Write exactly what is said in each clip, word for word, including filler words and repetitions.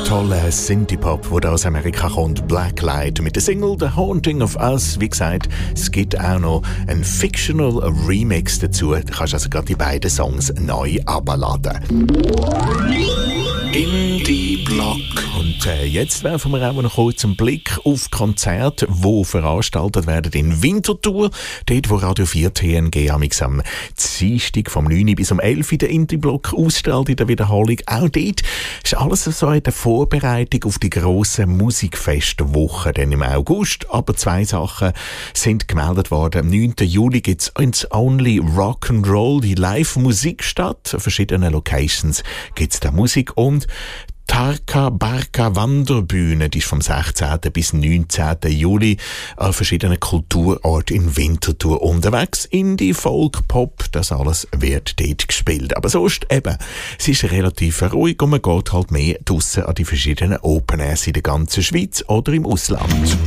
toller Synthie-Pop, der aus Amerika kommt, Blacklight, mit der Single «The Haunting of Us». Wie gesagt, es gibt auch noch einen Fictional Remix dazu. Du kannst also gerade die beiden Songs neu abladen. Indie-Block. Und äh, jetzt werfen wir auch noch kurz einen Blick auf Konzerte, die veranstaltet werden in Winterthur. Dort, wo Radio vier T N G am Dienstag vom neun bis um elf Uhr den Indie-Block ausstrahlt in der Wiederholung. Auch dort ist alles so in der Vorbereitung auf die grosse Musikfestwoche dann im August. Aber zwei Sachen sind gemeldet worden. Am neunten Juli gibt es ins Only Rock'n'Roll, die Live-Musik statt. An verschiedenen Locations gibt es da Musik und Tarka Barka Wanderbühne, die ist vom sechzehnten bis neunzehnten Juli an verschiedenen Kulturorten in Winterthur unterwegs. Indie, Folk, Pop, das alles wird dort gespielt. Aber sonst eben, es ist relativ ruhig und man geht halt mehr draussen an die verschiedenen Open Airs in der ganzen Schweiz oder im Ausland.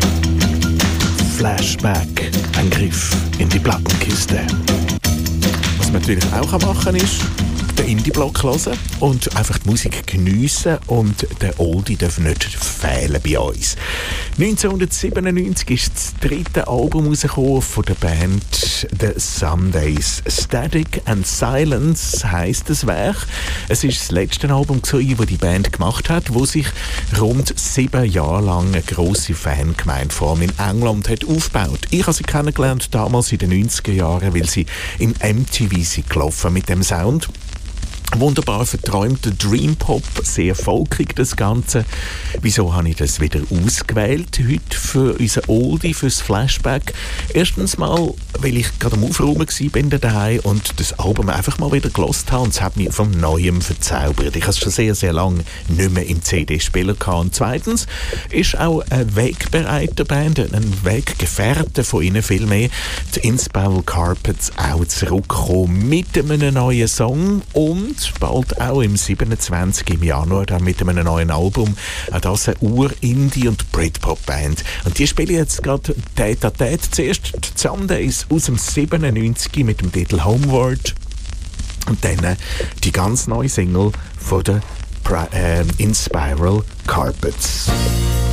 Flashback, ein Griff in die Plattenkiste. Was man natürlich auch machen kann, ist den Indie-Block hören und einfach die Musik geniessen und der Oldie darf nicht fehlen bei uns. neunzehnhundertsiebenundneunzig ist das dritte Album rausgekommen von der Band The Sundays. Static and Silence heisst das Werk. Es ist das letzte Album, das die Band gemacht hat, wo sich rund sieben Jahre lang eine grosse Fangemeinde vor allem in England hat aufgebaut. Ich habe sie kennengelernt damals in den neunziger Jahren, weil sie im M T V sind gelaufen mit dem Sound. Wunderbar verträumter Dream Pop, sehr folkig das Ganze. Wieso habe ich das wieder ausgewählt heute für unser Oldie, fürs Flashback? Erstens mal, weil ich gerade am Aufräumen war daheim und das Album einfach mal wieder gehört habe und es hat mich vom Neuem verzaubert. Ich habe es schon sehr, sehr lange nicht mehr im C D-Spieler gehabt. Und zweitens ist auch ein wegbereiter Band, ein Weggefährte von ihnen vielmehr, die Inspiral Carpets, auch zurückgekommen mit einem neuen Song und bald auch im siebenundzwanzigsten im Januar dann mit einem neuen Album. Auch das eine Ur-Indie- und Britpop-Band. Und die spielen jetzt gerade Tête à Tête. Zuerst die Sundays aus dem siebenundneunzig mit dem Titel Homeward. Und dann die ganz neue Single von der äh, Inspiral Carpets.